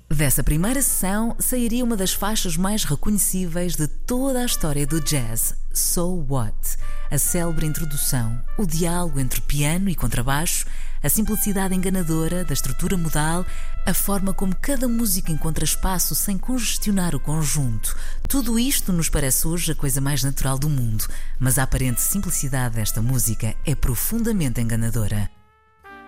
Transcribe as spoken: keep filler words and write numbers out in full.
Dessa primeira sessão sairia uma das faixas mais reconhecíveis de toda a história do jazz, So What? A célebre introdução, o diálogo entre piano e contrabaixo, a simplicidade enganadora da estrutura modal, a forma como cada música encontra espaço sem congestionar o conjunto. Tudo isto nos parece hoje a coisa mais natural do mundo, mas a aparente simplicidade desta música é profundamente enganadora.